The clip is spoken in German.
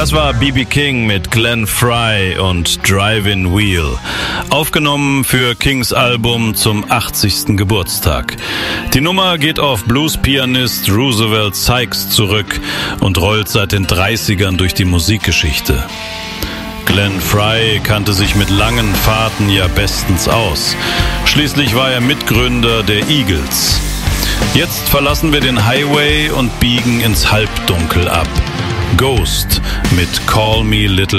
Das war B.B. King mit Glenn Frey und Driving Wheel, aufgenommen für Kings Album zum 80. Geburtstag. Die Nummer geht auf Blues-Pianist Roosevelt Sykes zurück und rollt seit den 30ern durch die Musikgeschichte. Glenn Frey kannte sich mit langen Fahrten ja bestens aus. Schließlich war er Mitgründer der Eagles. Jetzt verlassen wir den Highway und biegen ins Halbdunkel ab. Ghost mit Call Me Little